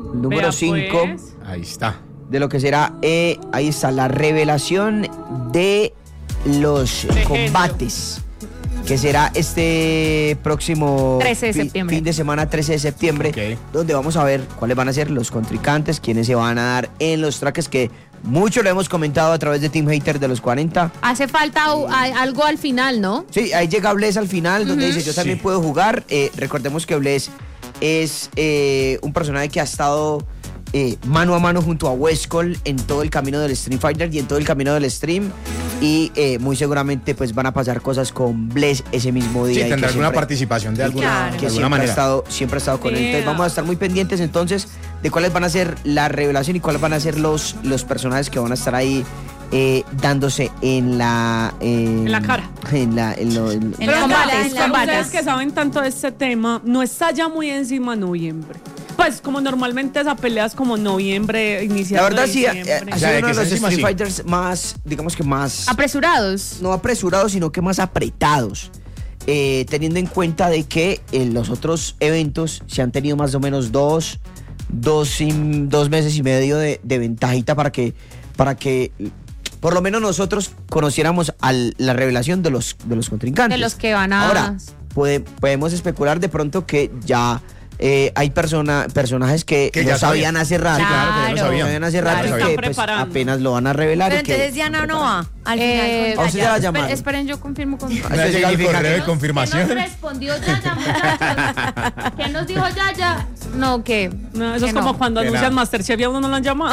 Número 5. Pues. Ahí está. De lo que será, ahí está, la revelación de los combates. Que será este próximo 13 de septiembre. Fin de semana 13 de septiembre. Okay. Donde vamos a ver cuáles van a ser los contrincantes, quiénes se van a dar en los traques que mucho lo hemos comentado a través de Team Hater de los 40. Hace falta algo al final, ¿no? Sí, ahí llega Bless al final, donde dice, yo también puedo jugar. Recordemos que Bless es un personaje que ha estado mano a mano junto a Westcol en todo el camino del Stream Fighter y en todo el camino del stream. Y muy seguramente pues van a pasar cosas con Bless ese mismo día. Sí, tendrá alguna participación de alguna manera. Siempre ha estado con él. Entonces vamos a estar muy pendientes entonces de cuáles van a ser la revelación y cuáles van a ser los personajes que van a estar ahí dándose en la cara. Pero ustedes que saben tanto de este tema, no está ya muy encima noviembre. Pues como normalmente esa pelea es como noviembre, iniciando. La verdad sí, ha diciembre. sido uno de los Street Fighters más, digamos que más... Apresurados. No apresurados, sino que más apretados. Teniendo en cuenta de que en los otros eventos se han tenido más o menos dos meses y medio de ventajita para que por lo menos nosotros conociéramos la revelación de los contrincantes. De los que van a... Ahora, podemos especular de pronto que ya hay personajes que lo sabían hace rato. Sí, claro, que ya lo sabían. Sabían hace rato y que pues, apenas lo van a revelar. Pero y que, entonces Diana no va al final. ¿a usted ya la llamaron? Esperen, yo confirmo con... Me ha llegado el correo de confirmación. ¿Qué nos respondió Yaya, muchachos? ¿Qué nos dijo Yaya? No, ¿qué? No, eso es como cuando anuncian Masterchef y a uno no lo han llamado.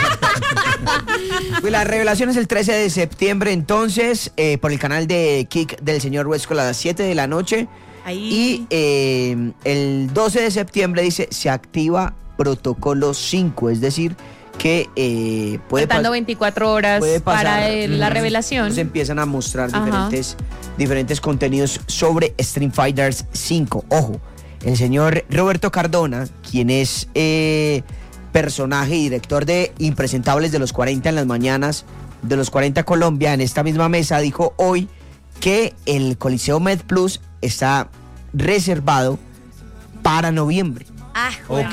Pues la revelación es el 13 de septiembre, entonces, por el canal de Kick del señor Westcol a las 7 de la noche. Ahí. Y el 12 de septiembre dice, se activa protocolo 5, es decir, que puede faltando 24 horas para la revelación. Entonces empiezan a mostrar diferentes contenidos sobre Street Fighters 5. Ojo, el señor Roberto Cardona, quien es personaje y director de Impresentables de los 40 en las mañanas, de los 40 Colombia, en esta misma mesa dijo hoy que el Coliseo Med Plus está reservado para noviembre. Ok.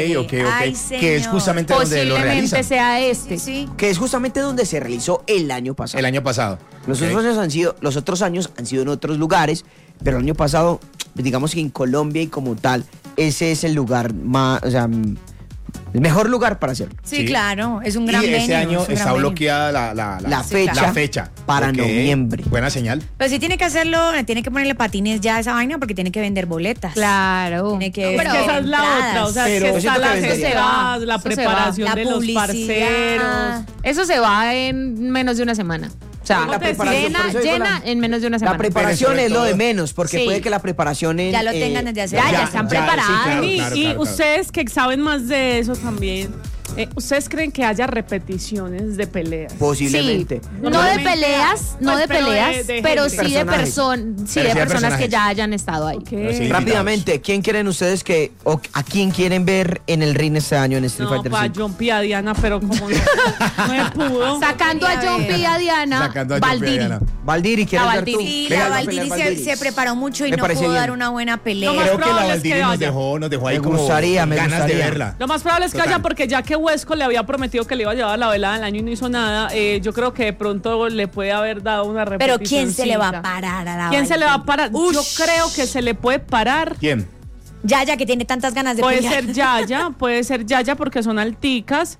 Que es justamente donde lo realizan. Posiblemente sea este. Sí. Que es justamente donde se realizó el año pasado. El año pasado. Los otros años han sido en otros lugares, pero el año pasado, digamos que en Colombia y como tal, ese es el lugar más, o sea, el mejor lugar para hacerlo. Sí, claro, es un gran venue. Y ese año es un está gran bloqueada la fecha para noviembre. Buena señal. Pero sí tiene que hacerlo, tiene que ponerle patines ya a esa vaina porque tiene que vender boletas. Claro. Tiene que Pero esa es la otra, o sea, pero que está la eso se va, la eso preparación se va. de La los publicidad. parceros. Eso se va en menos de una semana. O sea, La preparación, por eso digo, llena en menos de una semana. La preparación Pero sobre es lo de todo- menos, porque Sí. puede que la preparación Ya lo tengan desde hace Ya están preparados. sí, claro, Y claro. ustedes que saben más de eso también, ¿ustedes creen que haya repeticiones de peleas? posiblemente. Sí, no de Normalmente, peleas, no pues, de pero peleas, de pero gente. sí de Personajes. personas personajes. que ya hayan estado ahí. ¿Qué? Sí. Rápidamente, ¿quién quieren ustedes o a quién quieren ver en el ring este año en Street No, Fighter para 5? John P. a Diana, pero como no pudo. Sacando a John P. y a Diana, Sacando a John P. Valdiri. Diana. Valdiri, ¿quieres ver tú? Valdiri. Sí, Venga, la vamos a Valdiri pelear se preparó mucho y Me no parece pudo bien. dar una buena pelea. Lo más Creo que la probable es que Valdiri vaya. nos dejó ahí Me como gustaría, me ganas gustaría. de verla. Lo más probable es que Total. vaya porque ya que Huesco le había prometido que le iba a llevar la velada del año y no hizo nada, yo creo que de pronto le puede haber dado una repetición. Pero ¿quién se le va a parar a la ¿Quién se le va a Valdiri? parar? Ush. Yo creo que se le puede parar. ¿Quién? Yaya, que tiene tantas ganas de Puede pelear. ser Yaya porque son alticas.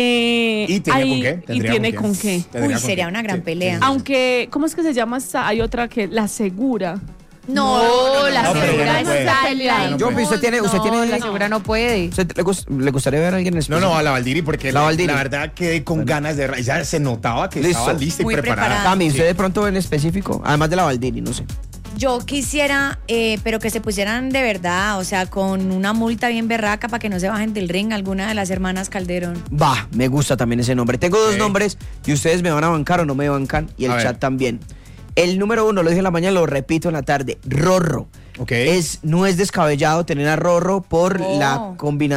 ¿Y tiene ahí- con qué? Y tiene con qué. Tendría Uy, con sería qué. una gran Sí, pelea. sí, sí. Aunque, ¿cómo es que se llama esta? Hay otra que la segura. No, la No, pero segura ya no está puede. peleando. Ya no John P., usted tiene La segura no puede. ¿Usted le gustaría ver a alguien en No, específico? no, a la Valdiri porque La Valdiri. la verdad quedé con ganas de... Ya se notaba que Listo. estaba lista y Muy preparada. preparada. Tami, ¿usted Sí. de pronto en específico? Además de la Valdiri, no sé. Yo quisiera, pero que se pusieran de verdad, o sea, con una multa bien berraca para que no se bajen del ring alguna de las hermanas Calderón. Va, me gusta también ese nombre. Tengo dos Ok. nombres y ustedes me van a bancar o no me bancan y el A ver. chat también. El número 1, lo dije en la mañana, lo repito en la tarde, Rorro. Ok. No es descabellado tener a Rorro por Oh.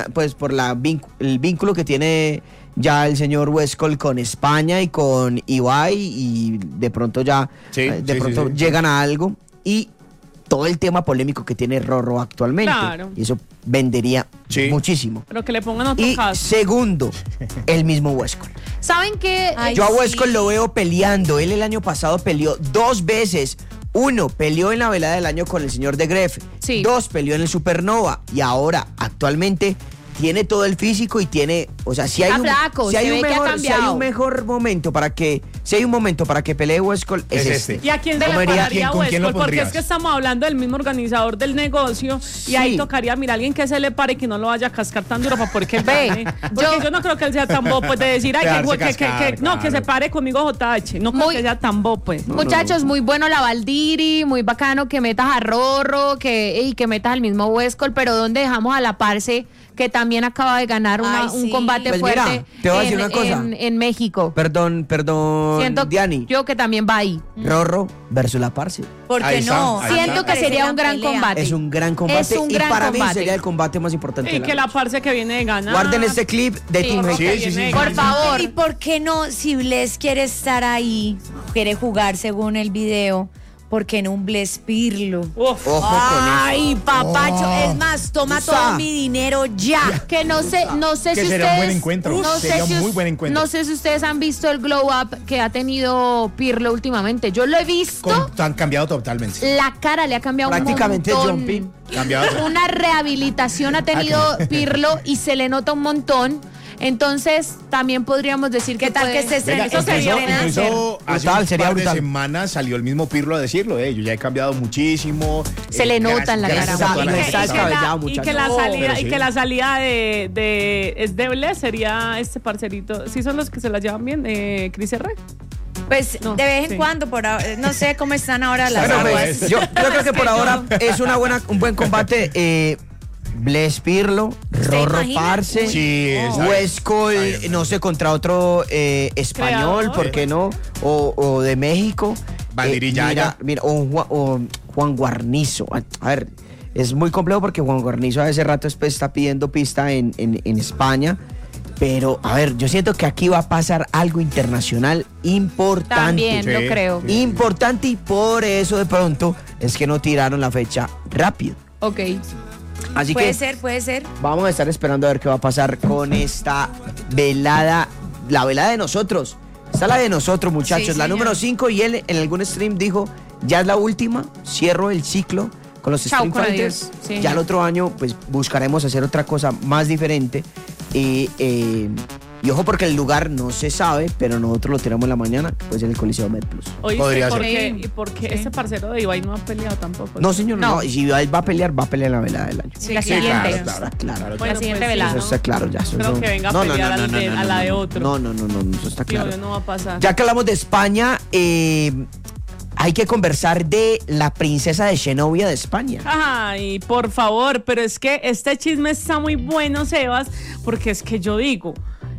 el vínculo que tiene ya el señor Westcol con España y con Ibai y de pronto ya Sí, de sí, pronto sí, sí. llegan a algo y todo el tema polémico que tiene Rorro actualmente. Claro. Y eso vendería Sí. Muchísimo. Pero que le pongan otro Y caso. segundo, el mismo Westcott. ¿Saben qué? Yo a Westcott lo veo peleando. Él el año pasado peleó 2 veces. 1, peleó en la velada del año con el señor de Greff. Sí. 2, peleó en el Supernova. Y ahora, actualmente, tiene todo el físico y tiene, o sea, si hay, flaco, si hay se un ve que ha mejor, si hay cambiado. un mejor momento para que, si hay un momento para que pelee Westcott, es este. ¿Y a quién se le ¿Cómo diría? pagaría ¿Con quién lo Westcott? Porque es pondrías? que estamos hablando del mismo organizador del negocio y ahí tocaría, mira, alguien que se le pare y que no lo vaya a cascar tan duro para poder que él gane. Porque yo no creo que él sea tan bobo pues, de decir, ay, Dejarse que cascar, no, que se pare conmigo JH. No creo que sea tan bobo, pues. Muchachos, muy bueno la Valdiri, muy bacano que metas a Rorro, que metas al mismo Westcott, pero ¿dónde dejamos a la Parce, que también acaba de ganar un combate Pues fuerte mira, te voy a decir una cosa. en México? Perdón, Siento Diani. yo que también va ahí. Rorro versus la Parce. ¿Por Ahí qué está, no? ahí Siento que sería un gran combate. Es un gran combate. Es un y gran para mí combate. sería el combate más importante. Y de la que la noche. Parce que viene de ganar. Guarden este clip de Team Rorro Hate. que Sí, sí, viene de sí. Por ganar. favor. ¿Y por qué no, si Bless quiere estar ahí, quiere jugar según el video, por qué no un Bless Pirlo? Uf. Ojo con eso. Ay, papacho, es más, toma Usa. todo mi dinero ya. Que no sé Que si sería un ustedes buen encuentro. no Sería sé un si muy buen encuentro. No sé si ustedes han visto el glow up que ha tenido Pirlo últimamente. Yo lo he visto. Han cambiado totalmente. La cara le ha cambiado Prácticamente un montón. jumping. Cambiado. Una rehabilitación ha tenido Pirlo y se le nota un montón. Entonces, también podríamos decir ¿Qué que tal puede- que se Venga, estrene? Eso sería incluso hace Brutal, un sería par brutal. de semanas salió el mismo Pirlo a decirlo. Yo ya he cambiado muchísimo. Se le nota en la cara. gracias a toda la Y gente está que estaba- descabellado, y muchacho. que la No, salida, pero sí. y que la salida de Bless sería este parcerito. ¿Sí son los que se la llevan bien? Chris R. Pues No, de vez en sí. cuando, no sé cómo están ahora las Bueno, aguas. pues, yo creo que por ahora es un buen combate. Bless Pirlo, Rorro imagina? Parce, Sí, está Westcott, bien. no sé, contra otro español, Creador. ¿por qué no? O de México. Valdiri Yaya. Mira, o Juan Guarnizo. A ver, es muy complejo porque Juan Guarnizo a ese rato después está pidiendo pista en España. Pero, a ver, yo siento que aquí va a pasar algo internacional importante. También Sí, lo creo. sí. Importante, y por eso de pronto es que no tiraron la fecha rápido. Ok. Así Puede que ser, puede ser. vamos a estar esperando a ver qué va a pasar con esta velada, la velada de nosotros. Esta es la de nosotros, muchachos, Sí, la señor. número 5, y él en algún stream dijo, ya es la última, cierro el ciclo con los Chao, Stream con Fighters. adiós. Sí. Ya el otro año pues buscaremos hacer otra cosa más diferente. Y ojo porque el lugar no se sabe, pero nosotros lo tiramos en la mañana, pues en el Coliseo MedPlus. ¿Oíste? Podría ¿Por ser. qué? ¿Y por qué Sí. ese parcero de Ibai no ha peleado tampoco? No, señor, no. No. Y si él va a pelear en la velada del año. Sí, la Sí, siguiente. claro, claro. Claro. Bueno, La siguiente pues, velada. Eso está claro ya. Creo que venga a pelear a la de otro. No, eso está Digo, claro. no va a pasar. Ya que hablamos de España, hay que conversar de la princesa de Xenovia de España. Ay, por favor, pero es que este chisme está muy bueno, Sebas, porque es que yo digo,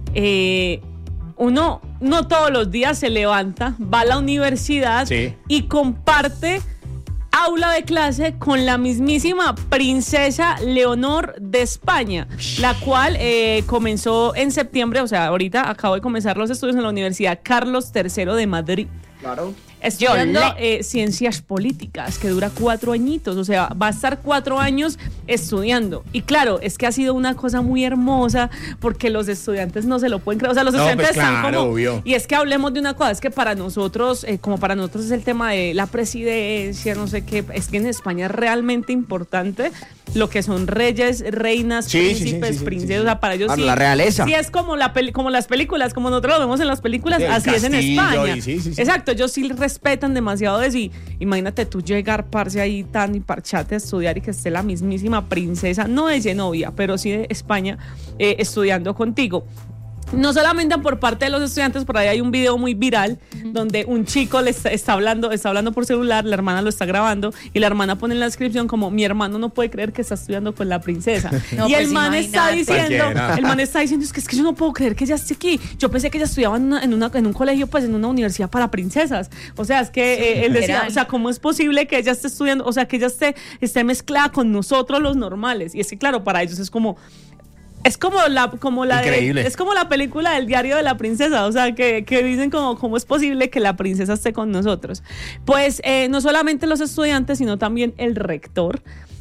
uno no todos los días se levanta, va a la universidad Sí. y comparte aula de clase con la mismísima princesa Leonor de España, la cual comenzó en septiembre, o sea, ahorita acabo de comenzar los estudios en la Universidad Carlos III de Madrid. Claro. Estudiando ciencias políticas, que dura 4 añitos, o sea, va a estar 4 años estudiando. Y claro, es que ha sido una cosa muy hermosa, porque los estudiantes no se lo pueden creer, o sea, los No, estudiantes pues están claro, como... obvio. Y es que hablemos de una cosa, es que para nosotros, como para nosotros es el tema de la presidencia, no sé qué, es que en España es realmente importante lo que son reyes, reinas, Sí, sí, príncipes, sí, princesas, o sea, para ellos Claro, sí, la realeza. sí es como como las películas, como nosotros lo vemos en las películas, Sí, el así es en castillo España. y sí. Exacto, ellos sí respetan demasiado eso, y imagínate tú llegar, parce, ahí tan y parchate a estudiar y que esté la mismísima princesa, no de Genovia, pero sí de España, estudiando contigo. No solamente por parte de los estudiantes, por ahí hay un video muy viral donde un chico le está hablando por celular, la hermana lo está grabando y la hermana pone en la descripción como: mi hermano no puede creer que está estudiando con la princesa. No, y pues el man está imagínate. diciendo, Cualquiera. es que yo no puedo creer que ella esté aquí. Yo pensé que ella estudiaba en un colegio, pues en una universidad para princesas. O sea, es que él decía, literal. o sea, ¿cómo es posible que ella esté estudiando? O sea, que ella esté mezclada con nosotros los normales. Y es que claro, para ellos es como Increíble. es como la película del diario de la princesa, o sea, que dicen como cómo es posible que la princesa esté con nosotros. Pues no solamente los estudiantes, sino también el rector.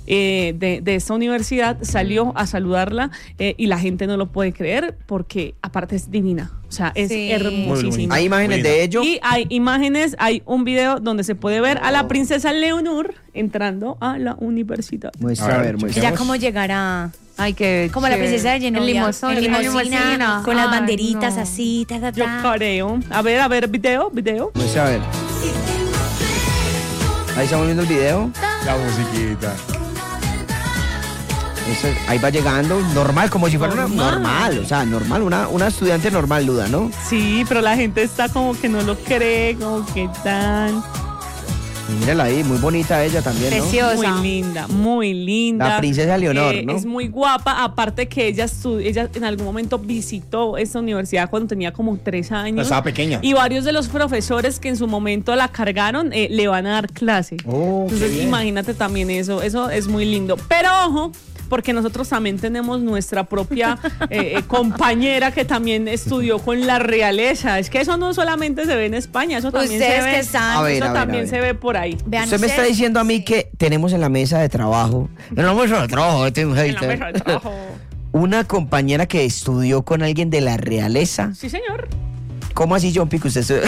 de esta universidad salió a saludarla y la gente no lo puede creer porque aparte es divina. O sea, es hermosísima. ¿Hay imágenes de ello? Y hay imágenes, hay un video donde se puede ver a la princesa Leonor entrando a la universidad. Muestra, a ver, muestra. Ella cómo llegará. Ay, que como la princesa de Genovia. En limusina. Con las banderitas así. Yo creo. A ver, video. Muestra, a ver. Ahí estamos viendo el video. La musiquita. Eso, ahí va llegando, normal, como si fuera una estudiante normal, Luda, ¿no? Sí, pero la gente está como que no lo cree, como que tan... Mírala ahí, muy bonita ella también, ¿no? Preciosa. Muy linda. La princesa Leonor, ¿no? Es muy guapa, aparte que ella en algún momento visitó esta universidad cuando tenía como 3 años. Estaba pequeña. Y varios de los profesores que en su momento la cargaron le van a dar clase. Entonces imagínate también eso es muy lindo. Pero ojo, porque nosotros también tenemos nuestra propia compañera que también estudió con la realeza. Es que eso no solamente se ve en España, eso también Ustedes se ve. que saben. Eso también se ve por ahí. Vean Usted me está diciendo a mí que tenemos en la mesa de trabajo, una compañera que estudió con alguien de la realeza. Sí, señor. ¿Cómo así, John Pico? Usted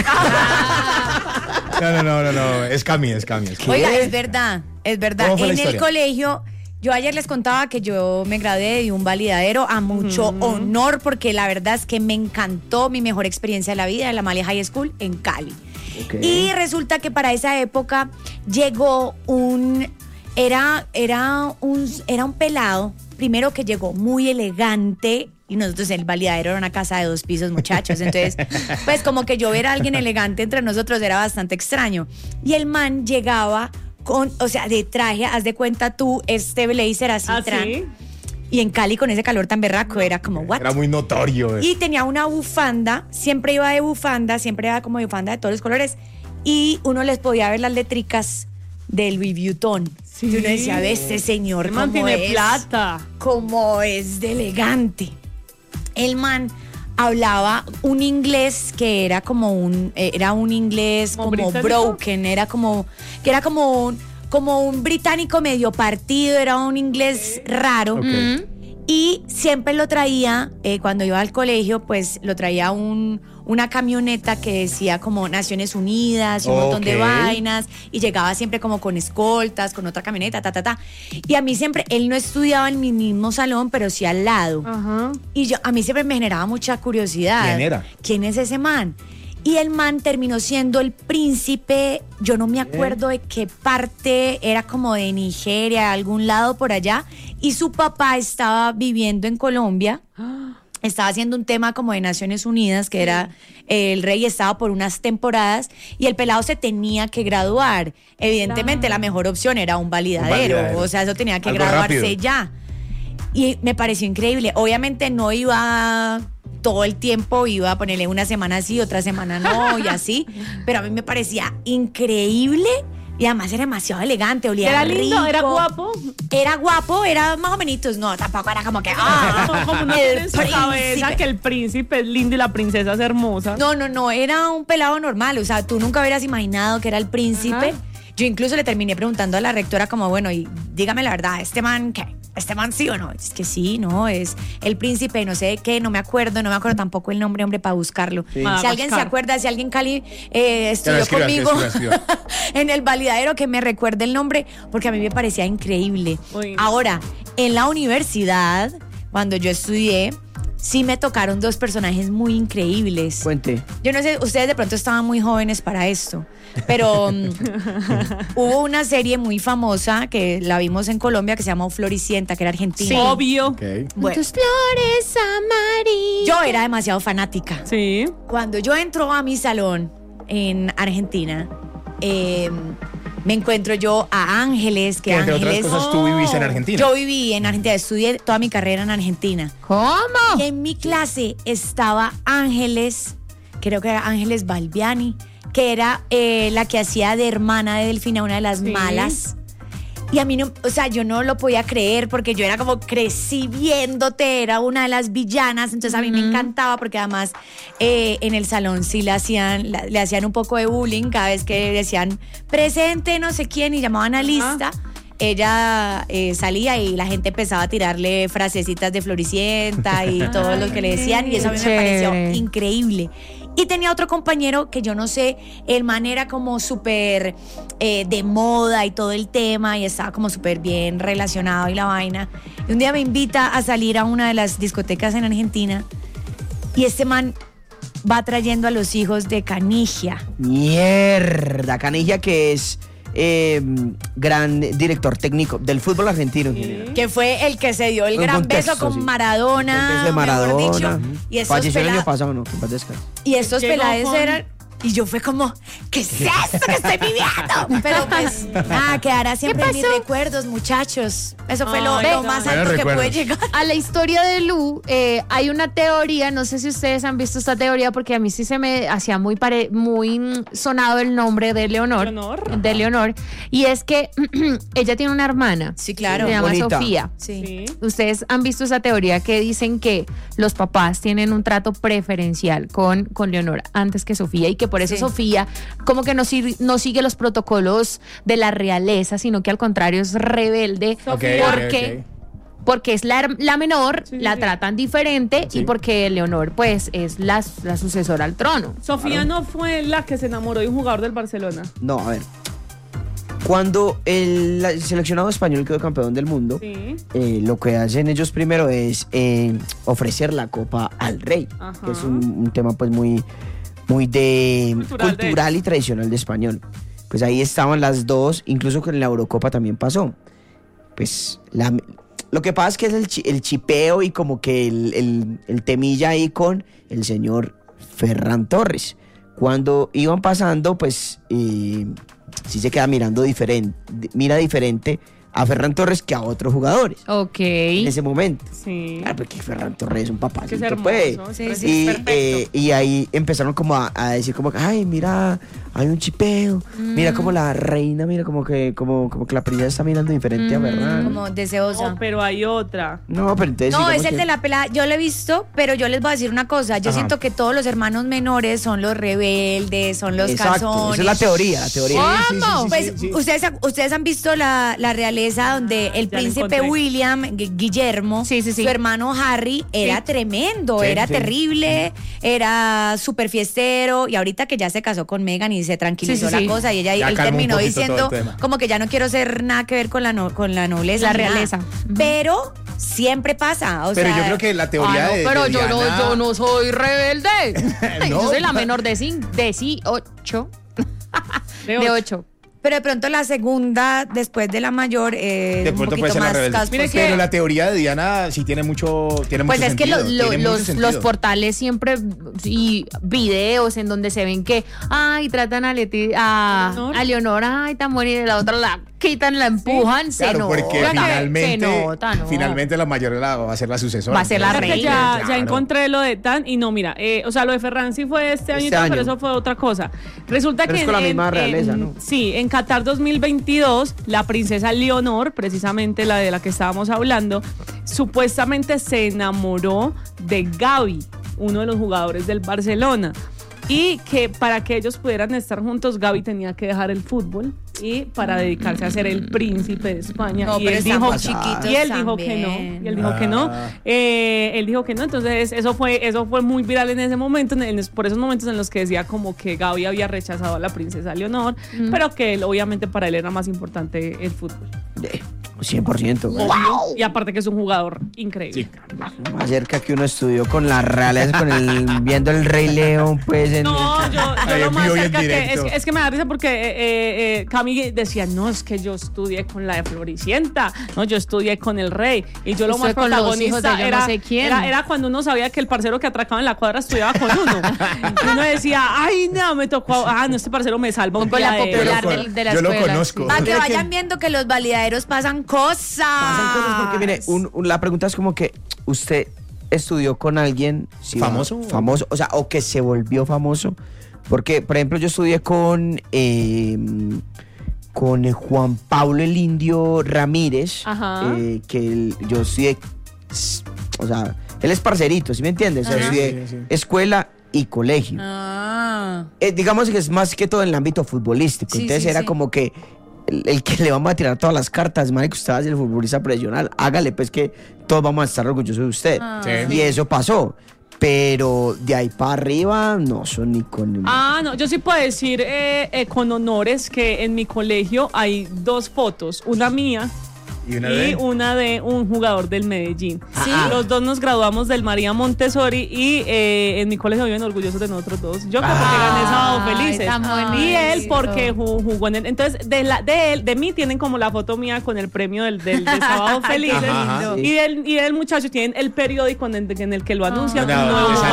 No. Es Cami. Oiga, es verdad. ¿Cómo fue la En el historia? colegio, yo ayer les contaba que yo me gradué de un validadero a mucho honor, porque la verdad es que me encantó mi mejor experiencia de la vida, en la Amalia High School en Cali. Okay. Y resulta que para esa época llegó era un pelado, primero que llegó muy elegante, y nosotros el validadero era una casa de 2 pisos, muchachos. Entonces, pues como que yo ver a alguien elegante entre nosotros era bastante extraño. Y el man llegaba de traje, haz de cuenta tú, este blazer así, ¿Sí? Y en Cali con ese calor tan berraco era como, ¿what? Era muy notorio. Y tenía una bufanda, siempre iba como de bufanda de todos los colores, y uno les podía ver las letricas del Louis Vuitton. Sí. Y uno decía, ve este señor El man cómo tiene es, plata. cómo es de elegante. El man hablaba un inglés que era como un inglés como británico. broken, era como un británico medio partido, era un inglés raro. Ok. Y siempre lo traía, cuando iba al colegio, pues lo traía una camioneta que decía como Naciones Unidas y un montón de vainas, y llegaba siempre como con escoltas, con otra camioneta, Y a mí siempre, él no estudiaba en mi mismo salón, pero sí al lado. Ajá. Y a mí siempre me generaba mucha curiosidad. ¿Quién era? ¿Quién es ese man? Y el man terminó siendo el príncipe, yo no me acuerdo de qué parte, era como de Nigeria, algún lado por allá, y su papá estaba viviendo en Colombia, estaba haciendo un tema como de Naciones Unidas, que era el rey, estaba por unas temporadas, y el pelado se tenía que graduar. Evidentemente la mejor opción era un validadero, o sea, eso tenía que Algo graduarse rápido. ya. Y me pareció increíble. Obviamente no iba todo el tiempo, iba a ponerle una semana sí, otra semana no, y así. Pero a mí me parecía increíble y además era demasiado elegante, olía Era rico. lindo, era guapo. Era guapo, era más o menos, no, tampoco era como que, Como no tiene en su cabeza que el príncipe es lindo y la princesa es hermosa. No, era un pelado normal, o sea, tú nunca hubieras imaginado que era el príncipe. Ajá. Yo incluso le terminé preguntando a la rectora como, bueno, y dígame la verdad, ¿este man qué? ¿Este man sí o no? Es que sí, no, es el príncipe, no sé qué, no me acuerdo tampoco el nombre, hombre, para buscarlo. Sí. Si alguien se acuerda, si alguien Cali estudió conmigo en el validadero, que me recuerde el nombre, porque a mí me parecía increíble. Uy. Ahora, en la universidad, cuando yo estudié, sí me tocaron 2 personajes muy increíbles. Cuente. Yo no sé, ustedes de pronto estaban muy jóvenes para esto, pero hubo una serie muy famosa que la vimos en Colombia que se llamó Floricienta, que era argentina. Sí. Obvio. Okay. Bueno, Tus flores amarillas. yo era demasiado fanática. Sí. Cuando yo entro a mi salón en Argentina, me encuentro yo a Ángeles, que entre Ángeles... otras cosas tú viviste en Argentina. Yo viví en Argentina, estudié toda mi carrera en Argentina. ¿Cómo? Y en mi clase estaba Ángeles, creo que era Ángeles Balbiani, que era la que hacía de hermana de Delfina, una de las malas. Y a mí no, o sea, yo no lo podía creer porque yo era como crecí viéndote, era una de las villanas, entonces a mí me encantaba porque además en el salón sí le hacían un poco de bullying cada vez que decían presente no sé quién y llamaban a lista. ella salía y la gente empezaba a tirarle frasecitas de Floricienta y todo lo que le decían, y eso a mí me pareció increíble. Y tenía otro compañero que yo no sé, el man era como súper de moda y todo el tema, y estaba como súper bien relacionado y la vaina. Y un día me invita a salir a una de las discotecas en Argentina, y este man va trayendo a los hijos de Canigia. Mierda, Canigia, que es gran director técnico del fútbol argentino en general. Que fue el que se dio el gran beso con Maradona. El beso de Maradona. Mejor dicho. Y falleció el año pasado, ¿no? Que en paz descanse. Y estos pelades eran... Y yo fue como, ¿qué es esto que estoy viviendo? Pero pues, quedará siempre en mis recuerdos, muchachos. Eso fue lo más alto que puede llegar. A la historia de Lu, hay una teoría, no sé si ustedes han visto esta teoría, porque a mí sí se me hacía muy sonado el nombre de Leonor. Y es que ella tiene una hermana. Sí, claro. Se llama Bonita. Sofía. Sí. Ustedes han visto esa teoría que dicen que los papás tienen un trato preferencial con Leonor antes que Sofía, y que por eso Sofía como que no sigue los protocolos de la realeza, sino que al contrario es rebelde, porque es la menor, la tratan diferente, y porque Leonor pues es la sucesora al trono. Sofía no fue la que se enamoró de un jugador del Barcelona. No, a ver. Cuando el seleccionado español quedó campeón del mundo, lo que hacen ellos primero es ofrecer la copa al rey, que es un tema pues muy cultural y tradicional de español. Pues ahí estaban las dos, incluso con la Eurocopa también pasó. Pues lo que pasa es que es el chipeo y como que el temilla ahí con el señor Ferran Torres. Cuando iban pasando, pues sí se queda mira diferente a Ferran Torres que a otros jugadores. Ok. En ese momento. Sí. Claro, porque Ferran Torres es un papacito, Es hermoso. pues. Sí, Y ahí empezaron como a decir como, ay, mira, hay un chipeo. Mira como la reina, mira como que la princesa está mirando diferente a Ferran. Como deseosa. No, pero hay otra. No, pero entonces No, digamos es el que- de la pelada. Yo lo he visto, pero yo les voy a decir una cosa. Yo siento que todos los hermanos menores son los rebeldes, son los Exacto, cazones. esa es la teoría. ¿Cómo? Pues ustedes han visto la realeza donde el ya la príncipe encontré. William, Guillermo, Sí. su hermano Harry, era tremendo, Sí, era sí. terrible, era súper fiestero, y ahorita que ya se casó con Meghan y se tranquilizó Sí, sí, la sí. cosa, y Ya él calma un terminó poquito diciendo todo el tema. como que ya no quiero ser nada que ver con la nobleza, La ni nada. realeza. Pero siempre pasa, o Pero sea, yo creo que la teoría de pero de yo Diana- no soy rebelde. No. Yo soy la menor de 8. De 8. pero de pronto la segunda, después de la mayor, De un pronto puede poquito ser la más rebelde. Mire que- Pero la teoría de Diana sí tiene mucho Pues es que sentido, tiene mucho los sentido. portales siempre, y videos en donde se ven que, tratan a Leonor, ay, tan bonita, y la otra la quitan, la empujan, se Claro, nota. porque se nota, ¿no? finalmente la mayor va a ser la sucesora. Va a ser la Mira que reina. ya Claro. encontré lo de Tan, y no, mira, o sea, lo de Ferran sí fue este año, y todo, año. pero eso fue otra cosa. Resulta Pero que es con la misma realeza, ¿no? Sí, en Qatar 2022, la princesa Leonor, precisamente la de la que estábamos hablando, supuestamente se enamoró de Gavi, uno de los jugadores del Barcelona. Y que para que ellos pudieran estar juntos, Gavi tenía que dejar el fútbol y para dedicarse a ser el príncipe de España. No, y pero él están dijo, muy chiquitos y él dijo que no. también. Y él dijo que no. Él dijo que no. Entonces, eso fue muy viral en ese momento, por esos momentos en los que decía como que Gavi había rechazado a la princesa Leonor, pero que él, obviamente para él era más importante el fútbol. 100%. güey. Obvio. Y aparte que es un jugador increíble. Más cerca que uno estudió con la realeza, viendo el Rey León, pues. No, yo Ahí lo en más vivo y en cerca que directo. es que me da risa porque Cami decía, no, es que yo estudié con la de Floricienta, no, yo estudié con el rey, y yo lo Estuve más con los hijos protagonista de yo era, no sé quién. era cuando uno sabía que el parcero que atracaba en la cuadra estudiaba con uno. Y uno decía, ay, no, me tocó, no, este parcero me salva un Con día la de él. popular Yo lo de la yo lo escuela. conozco. Para que Mira que- vayan viendo que los validaderos pasan cosas. Pasan cosas porque, mire, la pregunta es como que usted estudió con alguien sí, ¿Famoso? famoso, o sea, o que se volvió famoso. Porque, por ejemplo, yo estudié con Juan Pablo el Indio Ramírez, Ajá. yo estudié, o sea, él es parcerito, ¿sí me entiendes? O sea, Ajá. estudié Sí, sí. escuela y colegio. Ah. Digamos que es más que todo en el ámbito futbolístico. Sí, Entonces sí, era sí. como que el que le vamos a tirar todas las cartas, man, que usted va a ser el futbolista profesional, hágale pues que todos vamos a estar orgullosos de usted. Sí. Y eso pasó. Pero de ahí para arriba no son ni con... No, yo sí puedo decir con honores que en mi colegio hay 2 fotos, una mía y una de un jugador del Medellín. ¿Sí? Los 2 nos graduamos del María Montessori y en mi colegio viven orgullosos de nosotros 2. Yo porque gané Sábado Felices. Y él porque jugó en el... Entonces, de mí tienen como la foto mía con el premio del Sábado Felices. Y del muchacho tienen el periódico en el que lo anuncian. Qué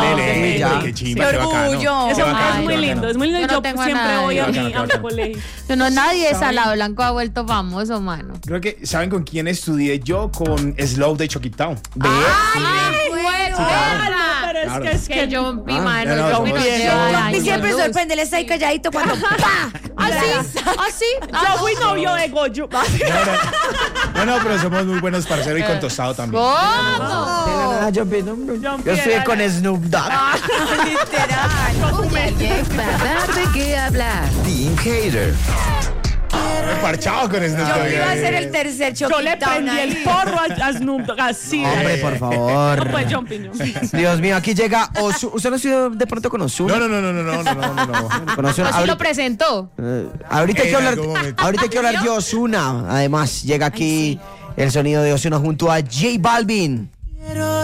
orgullo. Eso es muy lindo. Es muy lindo. Yo no Yo tengo a siempre voy a nadie. mi colegio. Nadie de Salado Blanco ha vuelto famoso, mano. Creo que, ¿saben con quién estudié yo? Con Slow de Chucky-Town. Pero Claro. es que yo, mi mano, no, yo no, Y siempre sorprende, él está ahí calladito cuando ¡pa! Así. Yo fui novio de Goyo. No, pero somos muy buenos parceros y con Tostado también. ¿Cómo? Yo estoy con Snoop Dogg. Literal. Para dar de qué hablar. Team Hater. Parchado con Snoop Yo Dogg. iba a ser el tercer Yo le Chucky-Town prendí ahí. el porro a Snoop Dogg. Así. Hombre, por favor. No, pues Jumping. Dios mío, aquí llega ¿Usted no estudió de pronto con Ozuna? No. Con Ozuna. Así lo presentó. Ahorita hay que En hablar, algún momento. ahorita hay que hablar de Ozuna. Además, llega aquí el sonido de Ozuna junto a J Balvin.